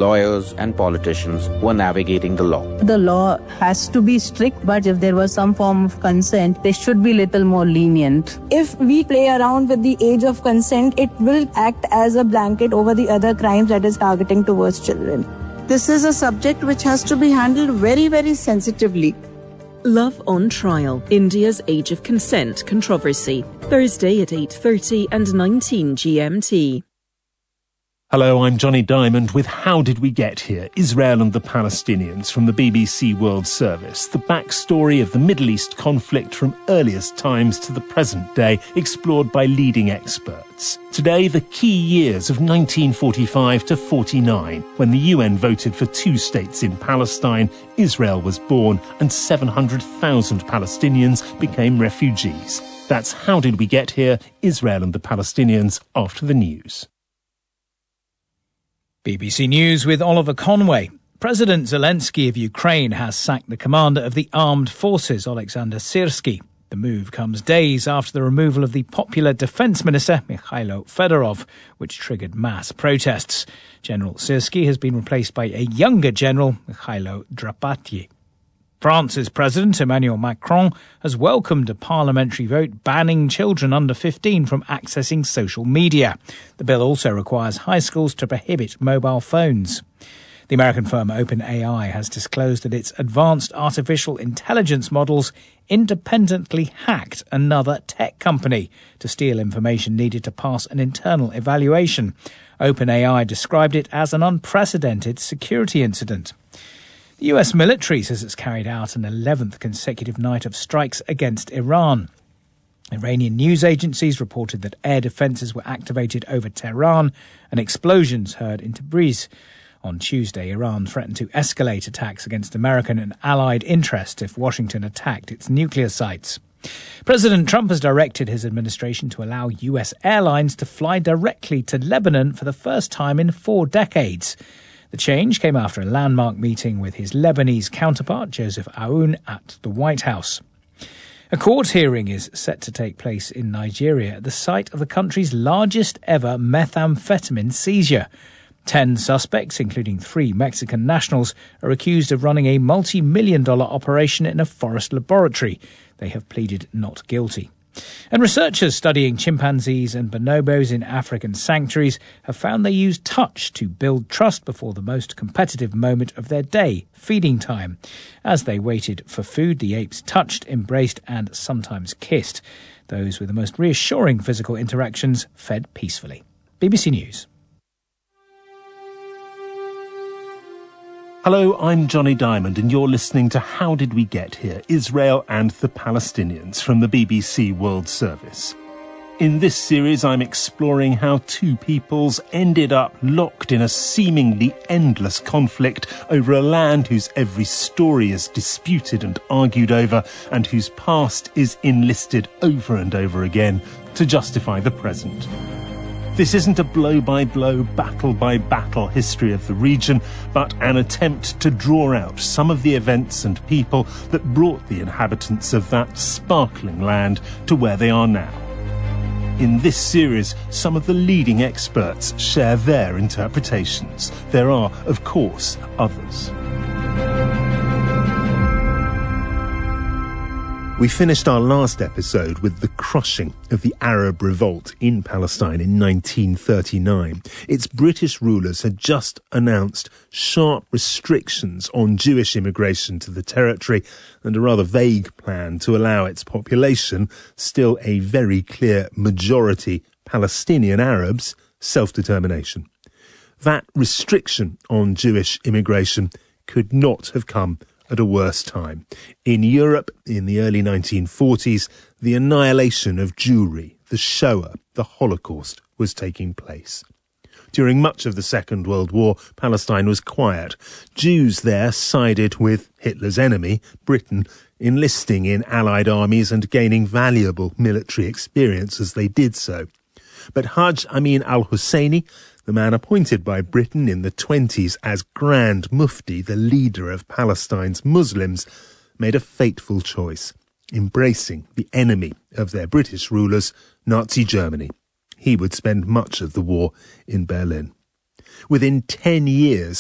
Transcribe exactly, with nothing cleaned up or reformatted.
lawyers and politicians were navigating the law. The law has to be strict, but if there was some form of consent, they should be little more lenient. If we play around with the age of consent, it will act as a blanket over the other crimes that is targeting towards children. This is a subject which has to be handled very, very sensitively. Love on Trial, India's Age of Consent controversy. Thursday at eight thirty and nineteen G M T. Hello, I'm Johnny Diamond with How Did We Get Here? Israel and the Palestinians from the B B C World Service. The backstory of the Middle East conflict from earliest times to the present day, explored by leading experts. Today, the key years of nineteen forty-five to forty-nine, when the U N voted for two states in Palestine, Israel was born, and seven hundred thousand Palestinians became refugees. That's How Did We Get Here? Israel and the Palestinians after the news. B B C News with Oliver Conway. President Zelensky of Ukraine has sacked the commander of the armed forces, Alexander Syrsky. The move comes days after the removal of the popular defence minister, Mikhailo Fedorov, which triggered mass protests. General Syrsky has been replaced by a younger general, Mikhailo Drapatyi. France's President Emmanuel Macron has welcomed a parliamentary vote banning children under fifteen from accessing social media. The bill also requires high schools to prohibit mobile phones. The American firm OpenAI has disclosed that its advanced artificial intelligence models independently hacked another tech company to steal information needed to pass an internal evaluation. OpenAI described it as an unprecedented security incident. The U S military says it's carried out an eleventh consecutive night of strikes against Iran. Iranian news agencies reported that air defences were activated over Tehran and explosions heard in Tabriz. On Tuesday, Iran threatened to escalate attacks against American and allied interests if Washington attacked its nuclear sites. President Trump has directed his administration to allow U S airlines to fly directly to Lebanon for the first time in four decades. The change came after a landmark meeting with his Lebanese counterpart, Joseph Aoun, at the White House. A court hearing is set to take place in Nigeria at the site of the country's largest ever methamphetamine seizure. Ten suspects, including three Mexican nationals, are accused of running a multi-million dollar operation in a forest laboratory. They have pleaded not guilty. And researchers studying chimpanzees and bonobos in African sanctuaries have found they use touch to build trust before the most competitive moment of their day, feeding time. As they waited for food, the apes touched, embraced and sometimes kissed. Those with the most reassuring physical interactions fed peacefully. B B C News. Hello, I'm Johnny Diamond and you're listening to How Did We Get Here? Israel and the Palestinians from the B B C World Service. In this series, I'm exploring how two peoples ended up locked in a seemingly endless conflict over a land whose every story is disputed and argued over, and whose past is enlisted over and over again to justify the present. This isn't a blow-by-blow, battle-by-battle history of the region, but an attempt to draw out some of the events and people that brought the inhabitants of that sparkling land to where they are now. In this series, some of the leading experts share their interpretations. There are, of course, others. We finished our last episode with the crushing of the Arab revolt in Palestine in nineteen thirty-nine. Its British rulers had just announced sharp restrictions on Jewish immigration to the territory and a rather vague plan to allow its population, still a very clear majority Palestinian Arabs, self-determination. That restriction on Jewish immigration could not have come at a worse time. In Europe, in the early nineteen forties, the annihilation of Jewry, the Shoah, the Holocaust was taking place. During much of the Second World War, Palestine was quiet. Jews there sided with Hitler's enemy, Britain, enlisting in Allied armies and gaining valuable military experience as they did so. But Haj Amin al-Husseini, the man appointed by Britain in the twenties as Grand Mufti, the leader of Palestine's Muslims, made a fateful choice, embracing the enemy of their British rulers, Nazi Germany. He would spend much of the war in Berlin. Within ten years,